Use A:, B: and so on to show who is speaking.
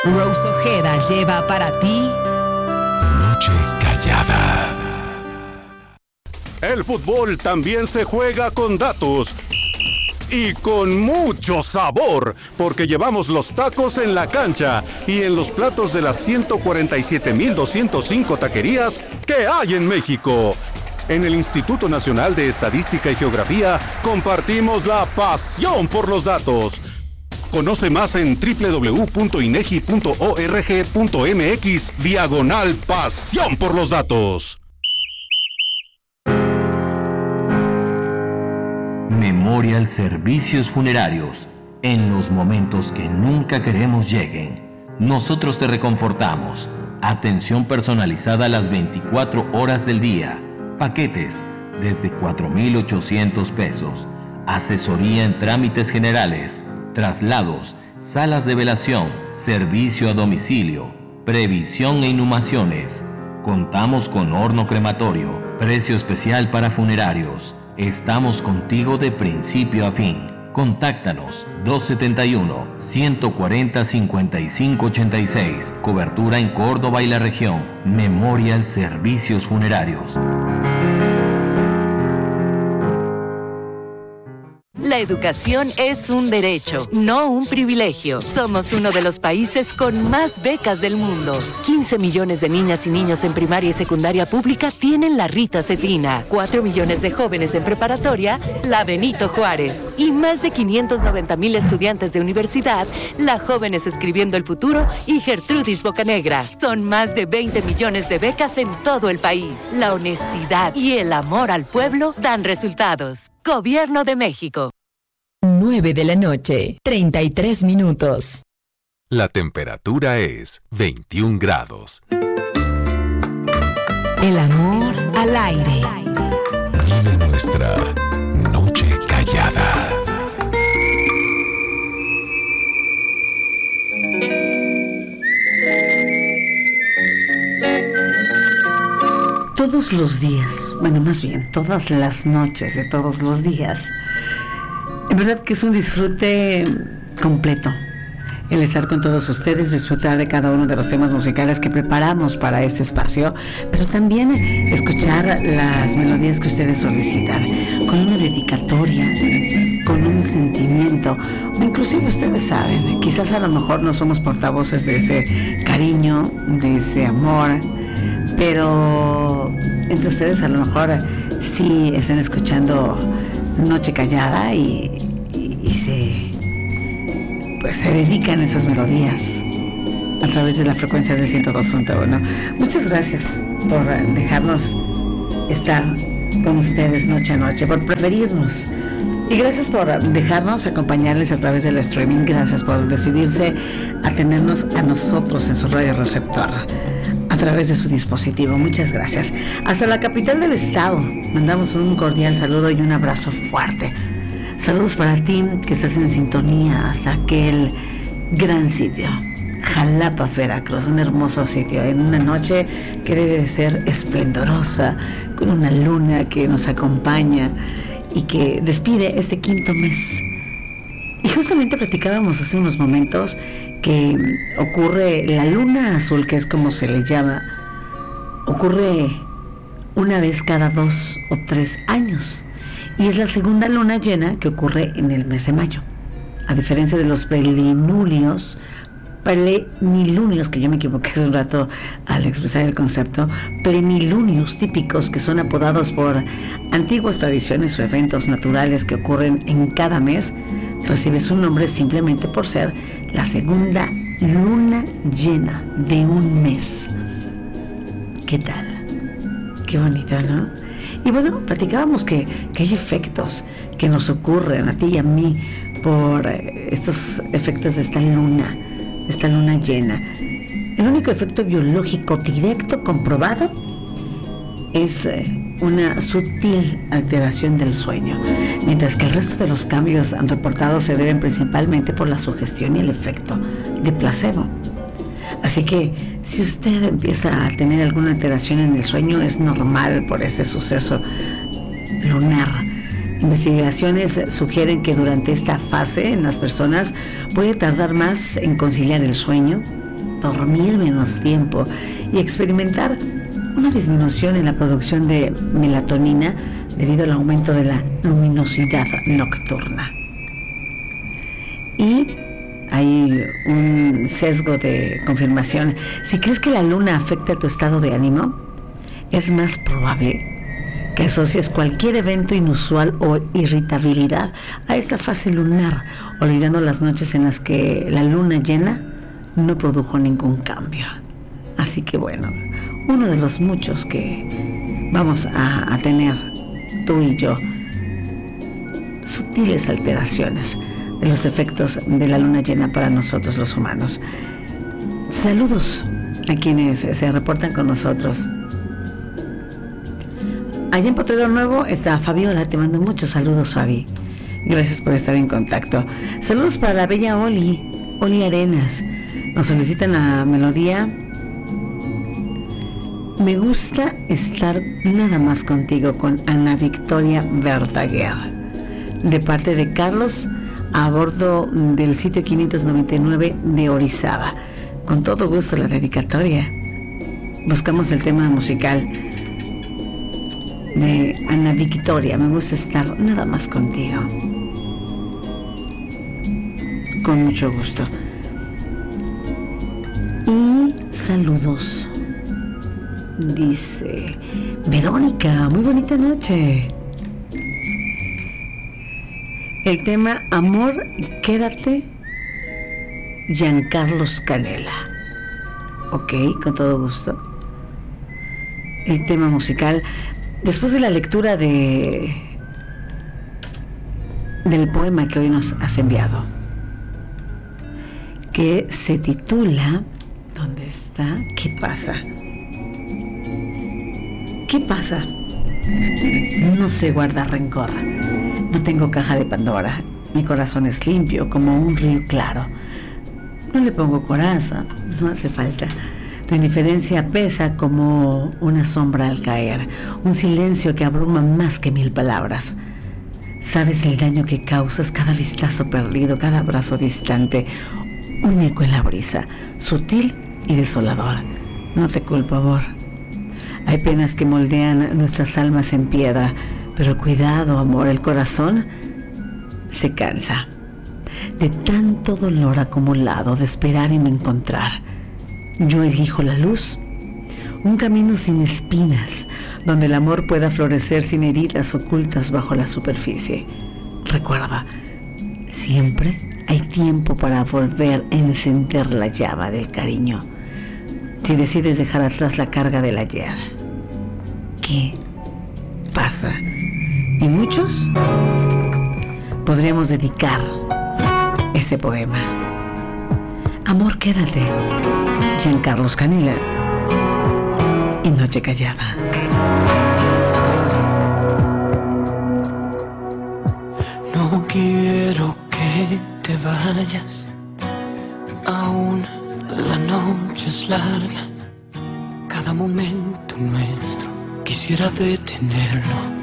A: Rose Ojeda lleva para ti
B: Noche Callada.
C: El fútbol también se juega con datos y con mucho sabor, porque llevamos los tacos en la cancha y en los platos de las 147,205 taquerías que hay en México. En el Instituto Nacional de Estadística y Geografía compartimos la pasión por los datos. Conoce más en www.inegi.org.mx/pasión por los datos.
D: Memorial Servicios Funerarios. En los momentos que nunca queremos lleguen, nosotros te reconfortamos. Atención personalizada las 24 horas del día. Paquetes desde 4,800 pesos. Asesoría en trámites generales, traslados, salas de velación, servicio a domicilio, previsión e inhumaciones. Contamos con horno crematorio, precio especial para funerarios. Estamos contigo de principio a fin. Contáctanos 271-140-5586. Cobertura en Córdoba y la región. Memorial Servicios Funerarios.
E: La educación es un derecho, no un privilegio. Somos uno de los países con más becas del mundo. 15 millones de niñas y niños en primaria y secundaria pública tienen la Rita Cetina. 4 millones de jóvenes en preparatoria, la Benito Juárez. Y más de 590,000 estudiantes de universidad, la Jóvenes Escribiendo el Futuro y Gertrudis Bocanegra. Son más de 20 millones de becas en todo el país. La honestidad y el amor al pueblo dan resultados. Gobierno de México.
A: 9 de la noche, 33 minutos.
B: La temperatura es 21 grados.
A: El amor al aire.
B: Vive nuestra Noche Callada.
F: Todos los días, bueno, más bien, todas las noches de todos los días, en verdad que es un disfrute completo el estar con todos ustedes, disfrutar de cada uno de los temas musicales que preparamos para este espacio, pero también escuchar las melodías que ustedes solicitan, con una dedicatoria, con un sentimiento, o inclusive ustedes saben, quizás a lo mejor no somos portavoces de ese cariño, de ese amor, pero entre ustedes a lo mejor sí están escuchando Noche Callada y se dedican esas melodías a través de la frecuencia del 102.1. Muchas gracias por dejarnos estar con ustedes noche a noche, por preferirnos. Y gracias por dejarnos acompañarles a través del streaming. Gracias por decidirse a tenernos a nosotros en su radio receptor, a través de su dispositivo. Muchas gracias. Hasta la capital del estado mandamos un cordial saludo y un abrazo fuerte. Saludos para ti que estás en sintonía hasta aquel gran sitio, Jalapa, Veracruz, un hermoso sitio, en una noche que debe de ser esplendorosa, con una luna que nos acompaña y que despide este quinto mes. Y justamente platicábamos hace unos momentos que ocurre la luna azul, que es como se le llama, ocurre una vez cada 2 o 3 años. Y es la segunda luna llena que ocurre en el mes de mayo. A diferencia de los plenilunios, que yo me equivoqué hace un rato al expresar el concepto, plenilunios típicos que son apodados por antiguas tradiciones o eventos naturales que ocurren en cada mes, recibe su nombre simplemente por ser la segunda luna llena de un mes. ¿Qué tal? Qué bonito, ¿no? Y bueno, platicábamos que hay efectos que nos ocurren a ti y a mí por estos efectos de esta luna llena. El único efecto biológico directo comprobado es una sutil alteración del sueño, mientras que el resto de los cambios reportados se deben principalmente por la sugestión y el efecto de placebo. Así que si usted empieza a tener alguna alteración en el sueño, es normal por este suceso lunar. Investigaciones sugieren que durante esta fase en las personas puede tardar más en conciliar el sueño, dormir menos tiempo y experimentar una disminución en la producción de melatonina debido al aumento de la luminosidad nocturna. Y hay un sesgo de confirmación. Si crees que la luna afecta tu estado de ánimo, es más probable que asocies cualquier evento inusual o irritabilidad a esta fase lunar, olvidando las noches en las que la luna llena no produjo ningún cambio. Así que bueno, uno de los muchos que vamos a tener tú y yo, sutiles alteraciones de los efectos de la luna llena para nosotros los humanos. Saludos a quienes se reportan con nosotros. Allá en Potrero Nuevo está Fabiola, te mando muchos saludos, Fabi. Gracias por estar en contacto. Saludos para la bella Oli Arenas. Nos solicitan la melodía Me gusta estar nada más contigo, con Ana Victoria Verdaguer, de parte de Carlos, a bordo del sitio 599 de Orizaba. Con todo gusto la dedicatoria. Buscamos el tema musical de Ana Victoria, Me gusta estar nada más contigo. Con mucho gusto. Y saludos. Dice Verónica, muy bonita noche. El tema Amor, quédate, Giancarlos Canela. Ok, con todo gusto. El tema musical, después de la lectura del poema que hoy nos has enviado, que se titula, ¿dónde está? ¿Qué pasa? ¿Qué pasa? No se guarda rencor. No tengo caja de Pandora. Mi corazón es limpio como un río claro. No le pongo coraza, no hace falta. Tu indiferencia pesa como una sombra al caer, un silencio que abruma más que 1000 palabras. Sabes el daño que causas cada vistazo perdido, cada abrazo distante, un eco en la brisa, sutil y desolador. No te culpo, amor. Hay penas que moldean nuestras almas en piedra, pero cuidado, amor, el corazón se cansa de tanto dolor acumulado, de esperar y no encontrar. Yo elijo la luz, un camino sin espinas, donde el amor pueda florecer sin heridas ocultas bajo la superficie. Recuerda, siempre hay tiempo para volver a encender la llama del cariño. Si decides dejar atrás la carga del ayer, ¿qué pasa? Y muchos podríamos dedicar este poema. Amor, quédate, Giancarlos Canela y Noche Callada.
G: No quiero que te vayas, aún la noche es larga. Cada momento nuestro quisiera detenerlo.